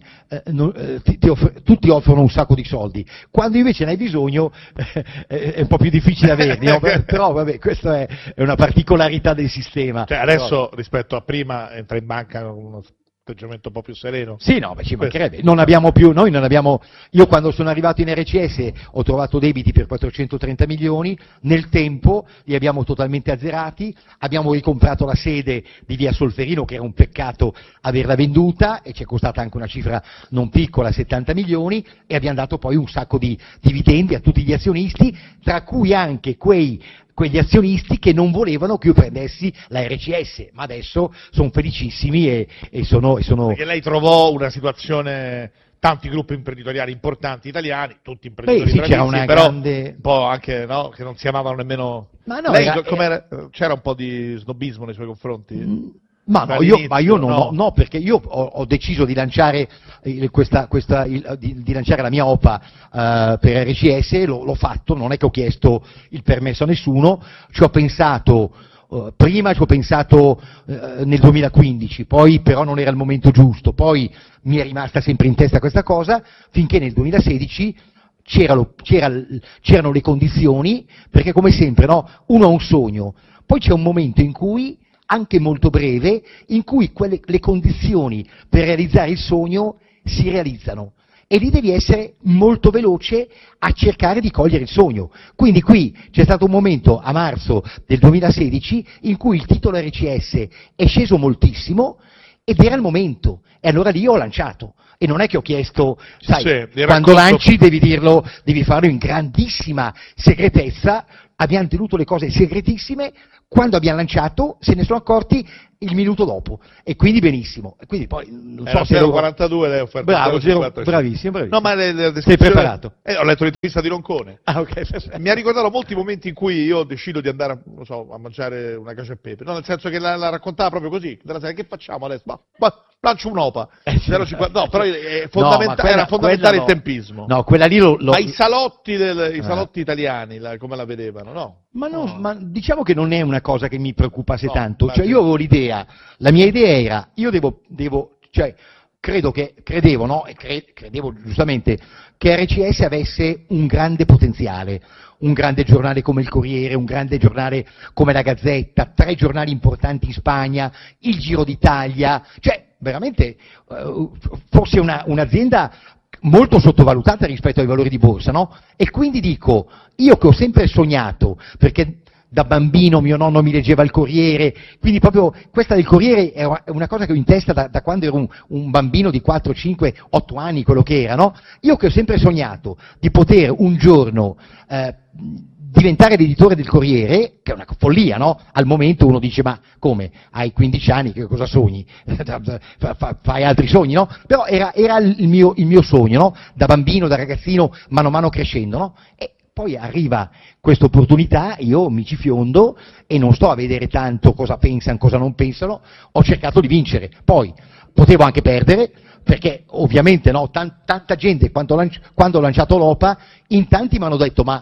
tutti offrono un sacco di soldi, quando invece ne hai bisogno è un po' più difficile averli, no? Però vabbè, questa è una particolarità del sistema. Cioè adesso rispetto a prima entra in banca con uno atteggiamento un po' più sereno. Sì, no, ci mancherebbe. Noi non abbiamo, io quando sono arrivato in RCS ho trovato debiti per 430 milioni, nel tempo li abbiamo totalmente azzerati, abbiamo ricomprato la sede di via Solferino, che era un peccato averla venduta, e ci è costata anche una cifra non piccola, 70 milioni, e abbiamo dato poi un sacco di dividendi a tutti gli azionisti, tra cui anche quegli azionisti che non volevano che io prendessi la RCS, ma adesso sono felicissimi e sono. Perché lei trovò una situazione, tanti gruppi imprenditoriali importanti italiani, tutti imprenditori bravissimi, però grande... un po' anche, no, che non si amavano nemmeno. Ma no, lei c'era un po' di snobismo nei suoi confronti? Ma io no, perché io ho deciso di lanciare di lanciare la mia OPA per RCS, l'ho fatto, non è che ho chiesto il permesso a nessuno, ci ho pensato. Prima ci ho pensato nel 2015, poi però non era il momento giusto, poi mi è rimasta sempre in testa questa cosa, finché nel 2016 c'erano le condizioni, perché come sempre, no? Uno ha un sogno, poi c'è un momento in cui, anche molto breve, in cui le condizioni per realizzare il sogno si realizzano. E lì devi essere molto veloce a cercare di cogliere il sogno. Quindi qui c'è stato un momento a marzo del 2016 in cui il titolo RCS è sceso moltissimo ed era il momento, e allora lì ho lanciato. E non è che ho chiesto, sai, quando lanci devi dirlo, devi farlo in grandissima segretezza, abbiamo tenuto le cose segretissime, quando abbiamo lanciato se ne sono accorti il minuto dopo, e quindi benissimo. E quindi poi non so se 0,42 lei ha offerto. Bravo, bravissimo. No, ma le sei preparato? Ho letto l'intervista di Roncone. Ah, ok. Mi ha ricordato molti momenti in cui io decido di andare a mangiare una cacio e pepe, no, nel senso che la raccontava proprio così, della serie, che facciamo adesso? Ma lancio un'opa. 0,50. No, però era fondamentale il tempismo. No, quella lì Ma i salotti italiani, come la vedevano, no? Ma diciamo che non è una cosa che mi preoccupasse tanto. Cioè, io avevo l'idea, la mia idea era, io credevo, no? Credevo giustamente che RCS avesse un grande potenziale, un grande giornale come il Corriere, un grande giornale come la Gazzetta, 3 giornali importanti in Spagna, il Giro d'Italia, cioè veramente forse un'azienda molto sottovalutata rispetto ai valori di borsa, no? E quindi dico, io che ho sempre sognato, perché da bambino mio nonno mi leggeva il Corriere, quindi proprio questa del Corriere è una cosa che ho in testa da quando ero un bambino di 4, 5, 8 anni, quello che era, no? Io che ho sempre sognato di poter un giorno diventare l'editore del Corriere, che è una follia, no? Al momento uno dice, ma come? Hai 15 anni, che cosa sogni? Fai altri sogni, no? Però era il mio sogno, no? Da bambino, da ragazzino, mano a mano crescendo, no? E poi arriva questa opportunità, io mi ci fiondo e non sto a vedere tanto cosa pensano, cosa non pensano, ho cercato di vincere. Poi potevo anche perdere, perché ovviamente, no? Tanta gente, quando ho lanciato l'OPA, in tanti mi hanno detto, ma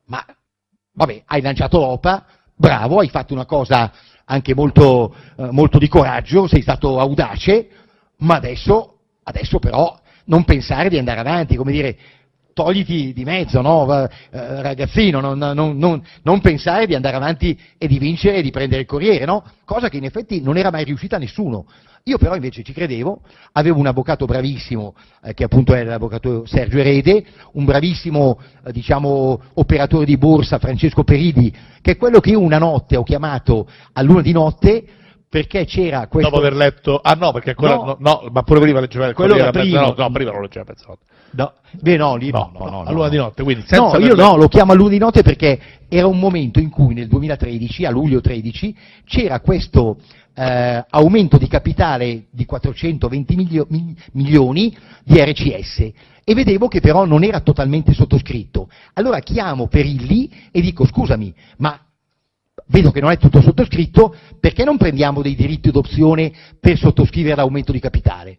vabbè, hai lanciato l'OPA, bravo, hai fatto una cosa anche molto di coraggio, sei stato audace, ma adesso però non pensare di andare avanti, come dire, togliti di mezzo, no? Ragazzino, non pensare di andare avanti e di vincere e di prendere il Corriere, no? Cosa che in effetti non era mai riuscita a nessuno. Io però invece ci credevo, avevo un avvocato bravissimo, che appunto era l'avvocato Sergio Erede, un bravissimo, operatore di borsa, Francesco Peridi, che è quello che io una notte ho chiamato all'1 di notte, perché c'era questo... Dopo aver letto... Ah no, perché ancora... No, ma pure prima leggeva il Corriere. No, prima non leggeva Pezzotto. No, beh no, lì no. All'1 di notte, quindi senza... No, io lo chiamo all'1 di notte perché era un momento in cui nel 2013, a luglio 13, c'era questo aumento di capitale di 420 milioni di RCS e vedevo che però non era totalmente sottoscritto. Allora chiamo Perilli e dico, scusami, ma vedo che non è tutto sottoscritto, perché non prendiamo dei diritti d'opzione per sottoscrivere l'aumento di capitale?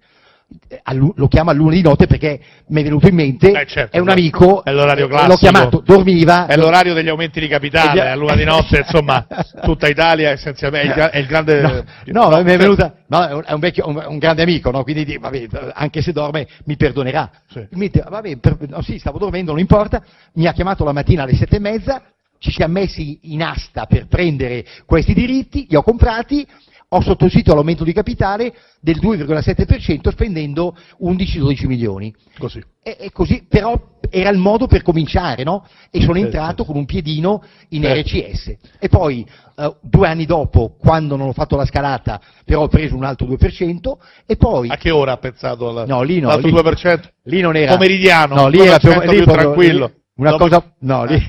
Lo chiamo all'1 di notte perché mi è venuto in mente, certo, è un amico, è l'orario classico, l'ho chiamato, dormiva. È l'orario degli aumenti di capitale, all'1 di notte, insomma, tutta Italia essenzialmente, è il grande... No, mi è venuta, no, è un grande amico, no? Quindi vabbè, anche se dorme mi perdonerà. Sì. Vabbè, sì, stavo dormendo, non importa, mi ha chiamato la mattina alle 7:30, ci siamo messi in asta per prendere questi diritti, li ho comprati, ho sottoscritto l'aumento di capitale del 2,7% spendendo 11-12 milioni. Così. E così, però era il modo per cominciare, no? E sono entrato con un piedino in RCS. E poi, 2 anni dopo, quando non ho fatto la scalata, però ho preso un altro 2%, e poi... A che ora ha pensato l'altro 2%? Lì non era... Pomeridiano, no, lì era più tranquillo. Una cosa... No, lì...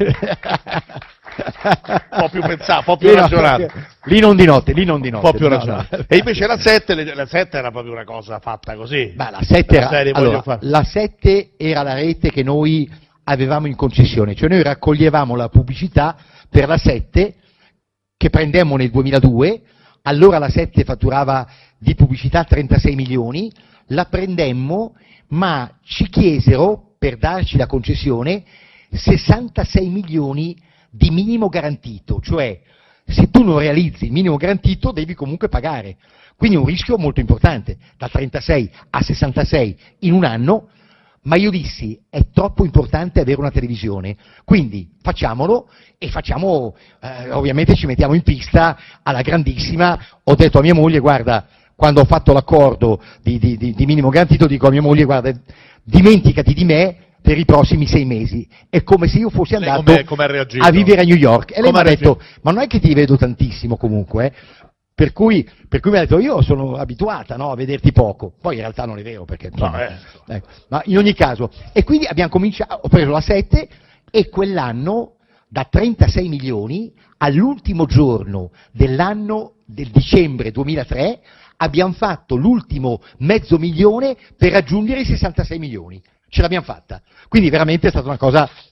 un po' più pensato, un po' più ragionato. Lì non di notte. Un po' più ragionato. No. E invece la 7 era proprio una cosa fatta così. Beh, la 7 era la rete che noi avevamo in concessione, cioè noi raccoglievamo la pubblicità per la 7 che prendemmo nel 2002, allora la 7 fatturava di pubblicità 36 milioni, la prendemmo, ma ci chiesero, per darci la concessione, 66 milioni di minimo garantito, cioè se tu non realizzi il minimo garantito devi comunque pagare, quindi un rischio molto importante, da 36 a 66 in un anno, Ma io dissi, è troppo importante avere una televisione, quindi facciamolo e facciamo, ovviamente ci mettiamo in pista alla grandissima. Ho detto a mia moglie, guarda, quando ho fatto l'accordo di minimo garantito, dico a mia moglie, guarda, dimenticati di me per i prossimi 6 mesi. È come se io fossi andato a vivere a New York. E lei mi ha detto, ma non è che ti vedo tantissimo comunque, per cui mi ha detto, io sono abituata, no, a vederti poco. Poi in realtà non è vero, perché insomma, ecco. Ma in ogni caso, e quindi abbiamo cominciato, ho preso la 7 e quell'anno da 36 milioni all'ultimo giorno dell'anno del dicembre 2003 abbiamo fatto l'ultimo $500,000 per raggiungere i 66 milioni. Ce l'abbiamo fatta. Quindi veramente è stata una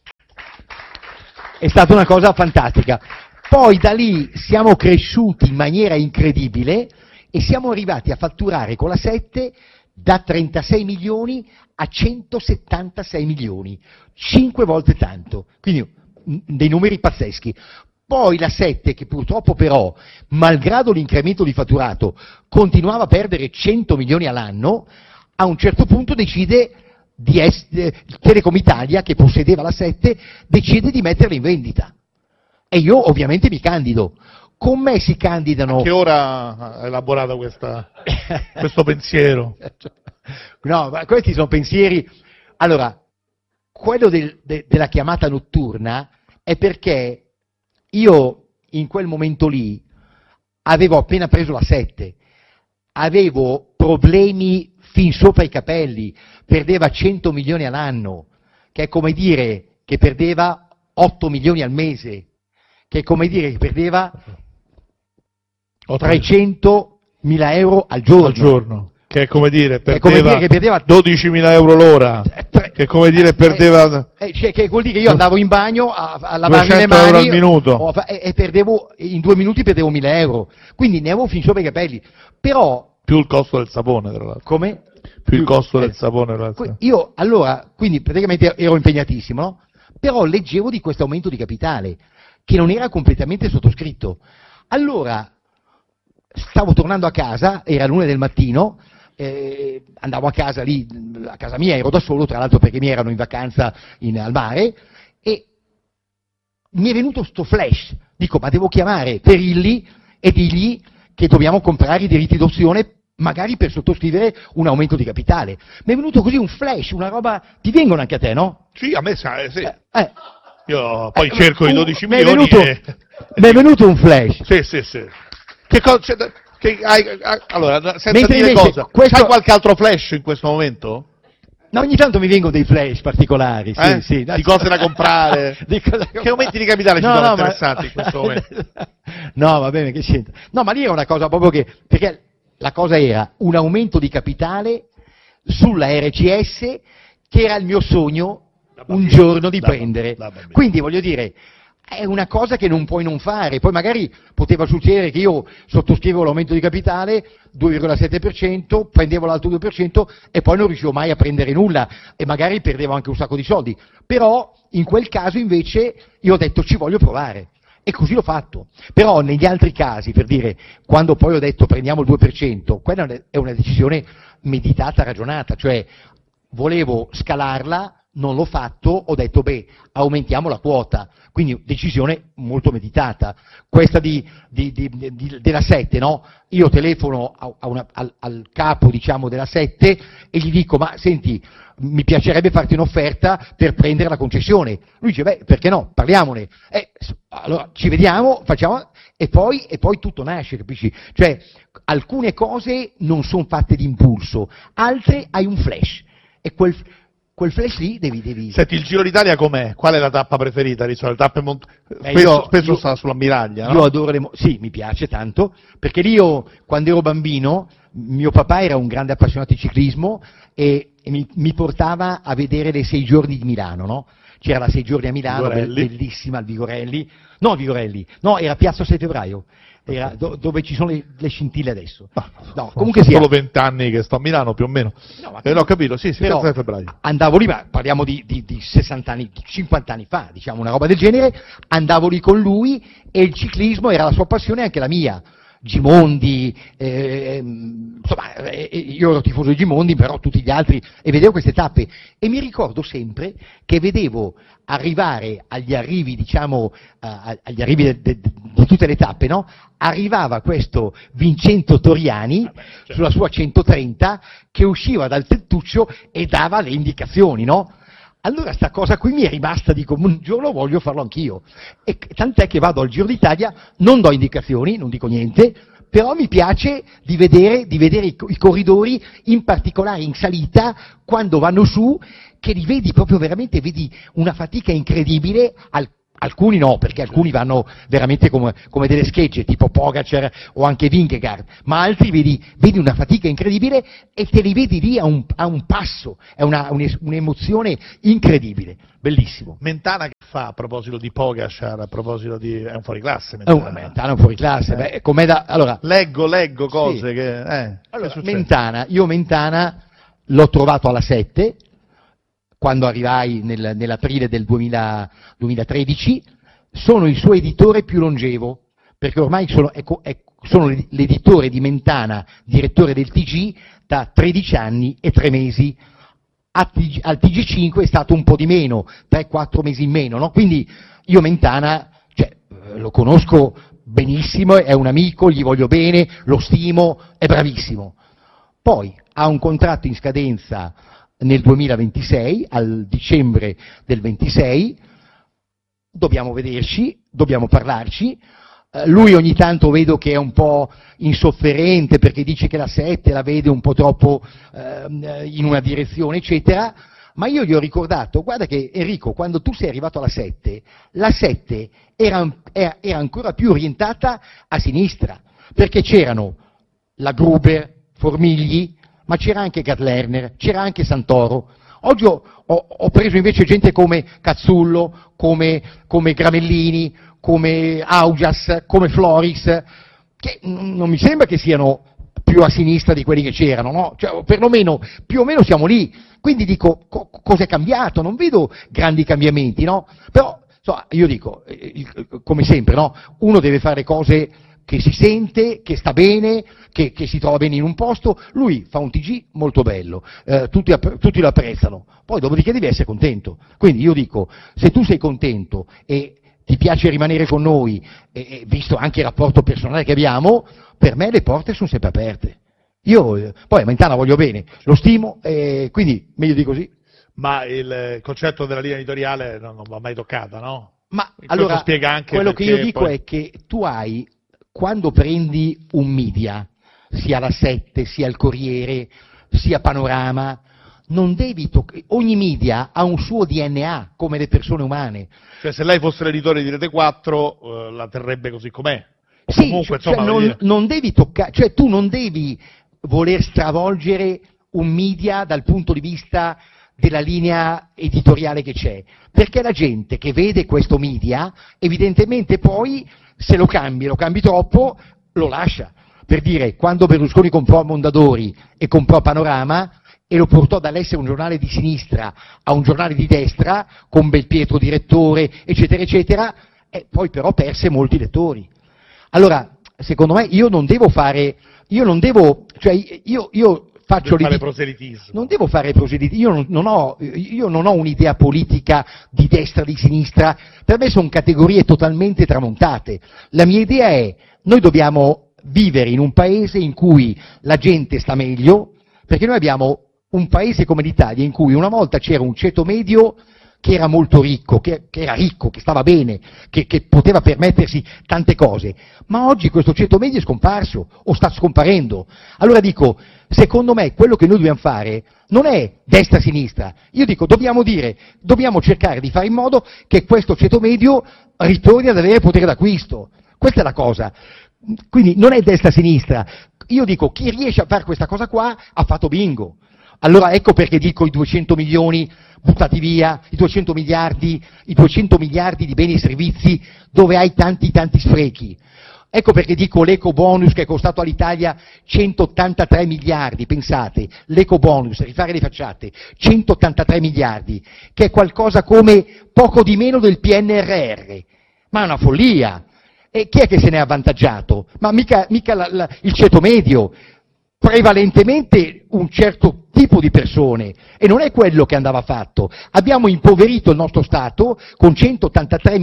cosa fantastica. Poi da lì siamo cresciuti in maniera incredibile e siamo arrivati a fatturare con la 7 da 36 milioni a 176 milioni, 5 volte tanto, quindi dei numeri pazzeschi. Poi la 7, che purtroppo però, malgrado l'incremento di fatturato, continuava a perdere 100 milioni all'anno, a un certo punto decide Telecom Italia, che possedeva la 7, decide di metterla in vendita. E io ovviamente mi candido. Con me si candidano... A che ora ha elaborato questo pensiero? No, ma questi sono pensieri... Allora, quello della chiamata notturna è perché io in quel momento lì avevo appena preso la 7, avevo problemi fin sopra i capelli, perdeva 100 milioni all'anno, che è come dire che perdeva 8 milioni al mese, che è come dire che perdeva 300.000 euro al giorno. Che è come dire che perdeva 12.000 euro l'ora, che è come dire perdeva... che vuol dire che io andavo in bagno a lavarmi le mani euro al minuto. E perdevo, in 2 minuti perdevo 1.000 euro, quindi ne avevo fin sopra i capelli, però... Più il costo del sapone, tra l'altro. Come? Più il costo del sapone, tra l'altro. Io, allora, quindi praticamente ero impegnatissimo, no? Però leggevo di questo aumento di capitale, che non era completamente sottoscritto. Allora, stavo tornando a casa, era l'1 del mattino, andavo a casa lì, a casa mia, ero da solo, tra l'altro perché mi erano in vacanza al mare, e mi è venuto sto flash, dico, ma devo chiamare Perilli e dirgli che dobbiamo comprare i diritti d'opzione, magari per sottoscrivere un aumento di capitale. Mi è venuto così un flash, una roba, ti vengono anche a te, no? Sì, a me sì. Io poi cerco i 12 milioni mi è venuto un flash. Sì. Che cosa... allora, senza mentre dire invece, cosa, c'hai qualche altro flash in questo momento? No, ogni tanto mi vengono dei flash particolari, sì. Di cose da comprare. Che aumenti di capitale ci sono interessanti in questo momento? No, va bene, che c'entra. No, ma lì era una cosa proprio perché la cosa era un aumento di capitale sulla RCS, che era il mio sogno un giorno di prendere. Quindi voglio dire, è una cosa che non puoi non fare. Poi magari poteva succedere che io sottoscrivevo l'aumento di capitale 2,7%, prendevo l'altro 2% e poi non riuscivo mai a prendere nulla e magari perdevo anche un sacco di soldi. Però in quel caso invece io ho detto ci voglio provare. E così l'ho fatto. Però negli altri casi, per dire, quando poi ho detto prendiamo il 2%, quella è una decisione meditata, ragionata, cioè volevo scalarla, non l'ho fatto, ho detto aumentiamo la quota, quindi decisione molto meditata. Questa della 7, no? Io telefono al capo, diciamo, della 7 e gli dico, ma senti, mi piacerebbe farti un'offerta per prendere la concessione. Lui dice, perché no, parliamone. Allora ci vediamo, facciamo, e poi tutto nasce, capisci? Cioè, alcune cose non sono fatte d'impulso, altre hai un flash, e quel flash lì devi... Senti, il Giro d'Italia com'è? Qual è la tappa preferita? Le tappe spesso sta sull'ammiraglia, no? Io adoro sì, mi piace tanto, perché lì io, quando ero bambino, mio papà era un grande appassionato di ciclismo e mi portava a vedere le 6 giorni di Milano, no? C'era la 6 giorni a Milano, bellissima, al Vigorelli. No, era Piazza 7 Febbraio. Era dove ci sono le scintille adesso. No, comunque sono solo 20 anni che sto a Milano, più o meno. L'ho capito, sì, però, 7 febbraio. Andavo lì, ma parliamo di 60 anni, 50 anni fa, diciamo, una roba del genere. Andavo lì con lui e il ciclismo era la sua passione e anche la mia. Gimondi, insomma, io ero tifoso di Gimondi, però tutti gli altri, e vedevo queste tappe, e mi ricordo sempre che vedevo arrivare agli arrivi, diciamo, agli arrivi di tutte le tappe, no? Arrivava questo Vincenzo Toriani sulla sua 130 che usciva dal tettuccio e dava le indicazioni, no? Allora sta cosa qui mi è rimasta, dico, un giorno voglio farlo anch'io. E tant'è che vado al Giro d'Italia, non do indicazioni, non dico niente, però mi piace di vedere i corridori, in particolare in salita, quando vanno su, che li vedi proprio veramente, vedi una fatica incredibile, alcuni no, perché alcuni vanno veramente come delle schegge, tipo Pogacar o anche Vingegaard, ma altri vedi una fatica incredibile e te li vedi lì a un passo, è un'emozione incredibile, bellissimo. Mentana che fa a proposito di Pogacar, a proposito di... è un fuoriclasse Mentana. Mentana è un fuoriclasse, beh, com'è da... Allora, leggo cose sì. che... Allora, Mentana l'ho trovato alla 7, quando arrivai nell'aprile del 2013, sono il suo editore più longevo, perché ormai sono l'editore di Mentana, direttore del TG, da 13 anni e 3 mesi. Al TG5 è stato un po' di meno, 3-4 mesi in meno, no? Quindi io Mentana, lo conosco benissimo, è un amico, gli voglio bene, lo stimo, è bravissimo. Poi ha un contratto in scadenza nel 2026, al dicembre del 26, dobbiamo vederci, dobbiamo parlarci. Lui ogni tanto vedo che è un po' insofferente perché dice che la 7 la vede un po' troppo in una direzione, eccetera, ma io gli ho ricordato, guarda che Enrico, quando tu sei arrivato alla 7, la 7 era ancora più orientata a sinistra, perché c'erano la Gruber, Formigli, ma c'era anche Gerd Lerner, c'era anche Santoro. Oggi ho preso invece gente come Cazzullo, come Gramellini, come Augias, come Floris, che non mi sembra che siano più a sinistra di quelli che c'erano, no? Cioè, perlomeno, più o meno siamo lì. Quindi dico, cos'è cambiato? Non vedo grandi cambiamenti, no? Però, insomma, io dico, come sempre, no? Uno deve fare cose che si sente, che sta bene, che si trova bene in un posto. Lui fa un TG molto bello, tutti lo apprezzano, poi dopodiché devi essere contento. Quindi io dico, se tu sei contento e ti piace rimanere con noi, e visto anche il rapporto personale che abbiamo, per me le porte sono sempre aperte. Io poi a Mentana voglio bene, lo stimo, quindi meglio di così. Ma il concetto della linea editoriale non va mai toccata, no? Ma allora, spiega anche quello che io dico poi... è che tu hai, quando prendi un media, sia la 7, sia il Corriere, sia Panorama, non devi ogni media ha un suo DNA, come le persone umane. Cioè, se lei fosse l'editore di Rete 4, la terrebbe così com'è. O sì, comunque, insomma, non devi toccare, cioè tu non devi voler stravolgere un media dal punto di vista della linea editoriale che c'è, perché la gente che vede questo media, evidentemente poi, se lo cambi troppo, lo lascia. Per dire, quando Berlusconi comprò Mondadori e comprò Panorama, e lo portò dall'essere un giornale di sinistra a un giornale di destra, con Belpietro direttore, eccetera, eccetera, e poi però perse molti lettori. Allora, secondo me, io non devo faccio proselitismo. Non devo fare proselitismo, io non ho un'idea politica di destra, di sinistra, per me sono categorie totalmente tramontate. La mia idea è, noi dobbiamo vivere in un paese in cui la gente sta meglio, perché noi abbiamo un paese come l'Italia in cui una volta c'era un ceto medio che era molto ricco, che era ricco, che stava bene, che poteva permettersi tante cose, ma oggi questo ceto medio è scomparso o sta scomparendo. Allora dico, secondo me quello che noi dobbiamo fare non è destra-sinistra, io dico dobbiamo cercare di fare in modo che questo ceto medio ritorni ad avere potere d'acquisto, questa è la cosa. Quindi non è destra-sinistra, io dico chi riesce a fare questa cosa qua ha fatto bingo. Allora ecco perché dico i 200 milioni buttati via, i 200 miliardi di beni e servizi dove hai tanti sprechi. Ecco perché dico l'eco bonus che è costato all'Italia 183 miliardi, pensate, l'eco bonus, rifare le facciate, 183 miliardi, che è qualcosa come poco di meno del PNRR, ma è una follia. E chi è che se ne è avvantaggiato? Ma mica il ceto medio, prevalentemente un certo tipo di persone, e non è quello che andava fatto. Abbiamo impoverito il nostro Stato con 183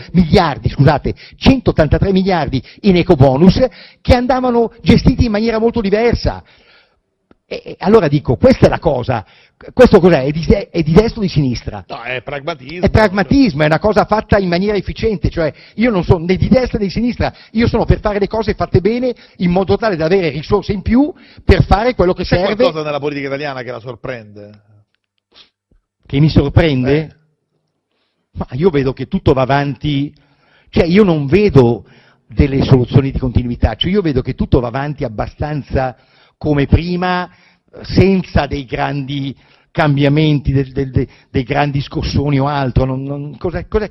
miliardi in ecobonus che andavano gestiti in maniera molto diversa. E allora dico, questa è la cosa. Questo cos'è? È di destra o di sinistra? No, è pragmatismo. È pragmatismo, è una cosa fatta in maniera efficiente, cioè io non sono né di destra né di sinistra, io sono per fare le cose fatte bene in modo tale da avere risorse in più per fare quello che serve. C'è qualcosa nella politica italiana che la sorprende? Che mi sorprende? Ma io vedo che tutto va avanti, cioè io non vedo delle soluzioni di continuità, cioè io vedo che tutto va avanti abbastanza come prima, senza dei grandi cambiamenti, dei grandi scossoni o altro. Cos'è